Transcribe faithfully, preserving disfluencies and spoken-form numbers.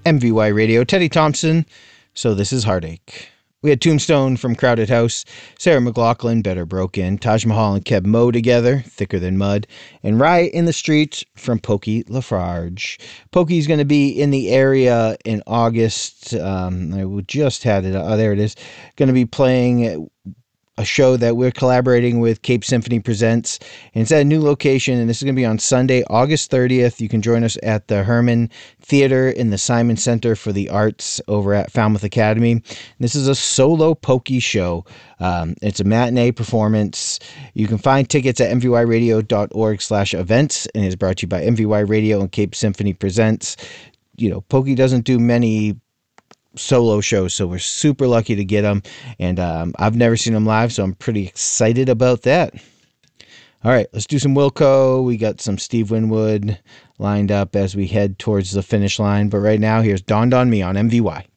M V Y Radio, Teddy Thompson. So this is Heartache. We had Tombstone from Crowded House, Sarah McLachlan, Better Broken, Taj Mahal and Keb Mo together, Thicker Than Mud, and Riot in the Streets from Pokey Lafarge. Pokey's going to be in the area in August. Um, I just had it. Oh, there it is. Going to be playing a show that we're collaborating with Cape Symphony Presents, and it's at a new location, and this is going to be on Sunday, August thirtieth. You can join us at the Herman Theater in the Simon Center for the Arts over at Falmouth Academy. This is a solo pokey show. Um, it's a matinee performance. You can find tickets at m v y radio dot org slash events, and it's brought to you by M V Y Radio and Cape Symphony Presents. You know, pokey doesn't do many solo shows, so we're super lucky to get them, and um, I've never seen them live, so I'm pretty excited about that. All right, let's do some Wilco. We got some Steve Winwood lined up as we head towards the finish line, but right now here's Dawned on Me on M V Y.